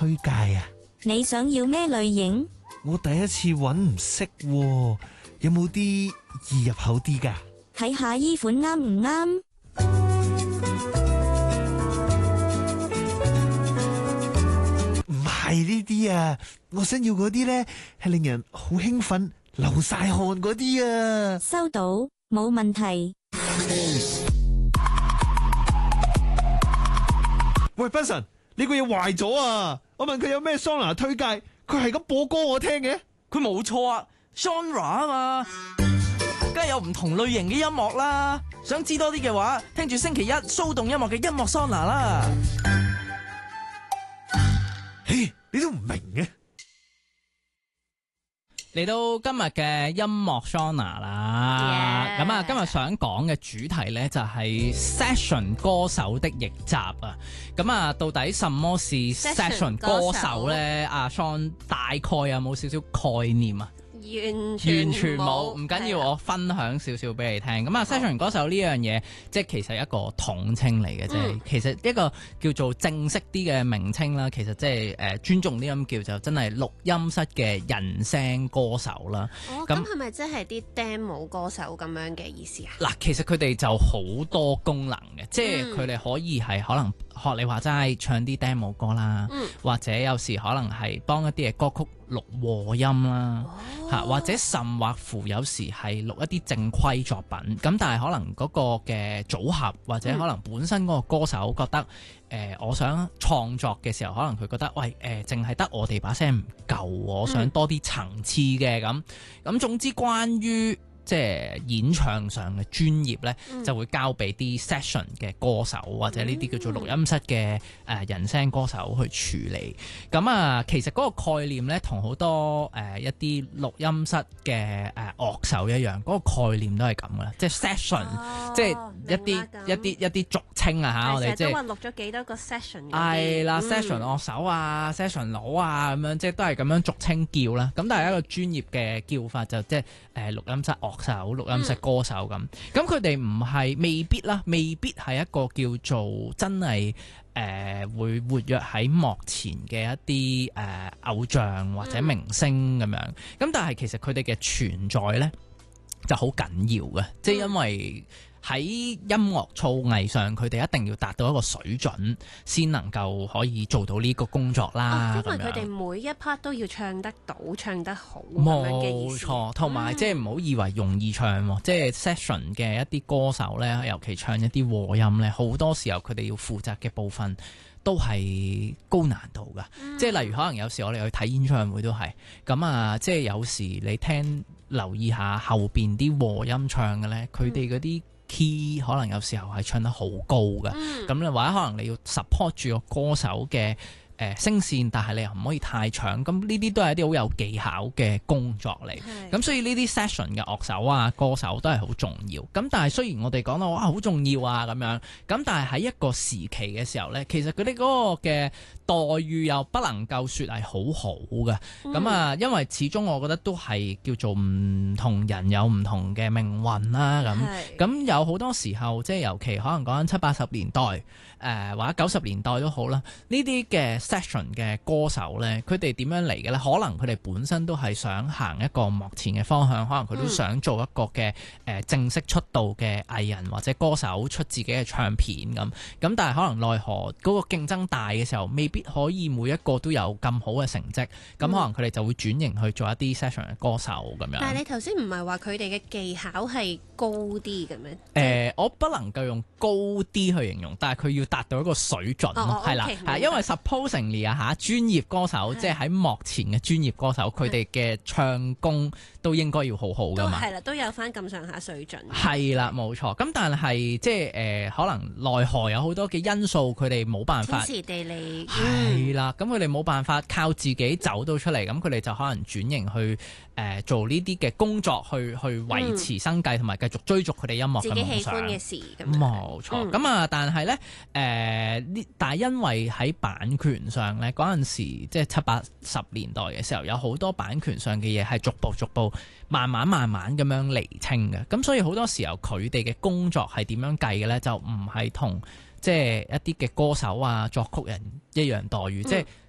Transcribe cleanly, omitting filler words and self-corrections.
推介啊？ 你想要咩類型？ 我第一次揾唔識喎，有冇啲易入口啲㗎？ 睇下衣款啱唔啱。 唔係呢啲啊，我想要嗰啲呢係令人好興奮、流晒汗嗰啲啊。 收到，冇問題。 喂，賓神，你個嘢壞咗啊！我問佢有咩桑拿推介，佢係咁播歌我聽嘅。 佢冇錯啊 ，genre 啊嘛，梗係有唔同類型嘅音樂啦。想知多啲嘅話，聽住星期一騷動音樂嘅音樂桑拿啦。 嘿，你都唔明嘅。 嚟到今日嘅音樂桑拿啦，咁啊，今日想講嘅主題呢，就係 session 歌手的逆襲啊！咁啊，到底什麼是 session 歌手呢？阿 Sean 大概有冇少少概念啊？ 完全冇，唔緊要，我分享少少俾你聽。咁啊 ，session 歌手呢樣嘢，即係其實一個統稱嚟嘅啫。其實一個叫做正式啲嘅名稱啦，其實即係尊重啲咁叫就真係錄音室嘅人聲歌手啦。 咁係咪即係啲 demo 歌手咁樣嘅意思啊？ 嗱，其實佢哋就好多功能嘅，即係佢哋可以係可能學你話齋唱啲 demo 歌啦，或者有時可能係幫一啲嘅歌曲錄和音啦，或者甚或乎有時係錄一啲正規作品，咁但係可能嗰個嘅組合或者可能本身嗰個歌手覺得，我想創作嘅時候，可能佢覺得，喂，淨係得我哋把聲唔夠，我想多啲層次嘅咁總之關於即係演唱上嘅專業呢，就會交俾啲 session 嘅歌手或者呢啲叫做錄音室嘅人聲歌手去處理。咁啊，其實嗰個概念呢，同好多一啲錄音室嘅樂手一樣，嗰個概念都係咁噶啦，即係 session，即係一啲俗稱啊嚇，我哋即係都話錄咗幾多個 session。 係啦，session 樂手啊，session 佬啊咁樣，即係都係咁樣俗稱叫啦。咁但係一個專業嘅叫法就即係錄音室樂手、錄音室歌手咁佢哋唔係未必係一個叫做真係會活躍喺幕前嘅一啲偶像或者明星咁樣。咁但係其實佢哋嘅存在呢就好緊要嘅，即係因為喺音樂造詣上，佢哋一定要達到一個水準，先能夠可以做到呢個工作啦。 因為佢哋每一 part 都要唱得到、唱得好咁樣嘅意思。 冇錯，同埋即係唔好以為容易唱，即係 session 嘅一啲歌手呢，尤其唱一啲和音呢，好多時候佢哋要負責嘅部分都係高難度㗎。即係例如可能有時我哋去睇演唱會都係咁啊，即係有時你留意下後邊啲和音唱嘅呢，佢哋嗰啲key 可能有時候係唱得好高嘅，咁你或者可能你要 support 住個歌手嘅聲線，但係你又唔可以太搶，咁呢啲都係一啲好有技巧嘅工作嚟。咁所以呢啲 session 嘅樂手啊、歌手都係好重要。咁但係雖然我哋講到哇好重要啊咁樣，咁但係喺一個時期嘅時候呢，其實佢哋嗰個嘅待遇又不能夠說係好好嘅。咁因為始終我覺得都係叫做唔同人有唔同嘅命運啦。咁有好多時候，即係尤其可能講緊70、80年代，或者90年代都好啦，呢啲嘅session 嘅歌手呢，佢哋點樣嚟嘅呢？可能佢哋本身都係想行一個幕前嘅方向，可能佢都想做一個嘅正式出道嘅藝人或者歌手，出自己嘅唱片咁。但係可能奈何嗰個競爭大嘅時候，未必可以每一個都有咁好嘅成績。咁可能佢哋就會轉型去做一啲 session 嘅歌手咁樣。 但係你頭先唔係話佢哋嘅技巧係高啲嘅咩？ 我不能夠用高啲去形容，但係佢要達到一個水準咯，係啦，因為 supposedly 啊專業歌手即係喺幕前嘅專業歌手，佢哋嘅唱功都應該要好好噶嘛， 係啦，都有翻咁上下水準。 係啦，冇錯。咁但係即係可能奈何有好多嘅因素，佢哋冇辦法天時地利係啦，咁佢哋冇辦法靠自己走到出嚟，咁佢哋就可能轉型去做呢啲嘅工作，去維持生計同埋繼續追逐佢哋音樂嘅夢想。 自己喜歡嘅事咁。 冇錯。咁但係咧但係因為喺版權上咧，嗰陣時即係70、80年代嘅時候，有好多版權上嘅嘢係逐步慢慢咁樣釐清嘅。咁所以好多時候佢哋嘅工作係點樣計嘅咧，就唔係同即係一啲嘅歌手啊、作曲人一樣待遇。即係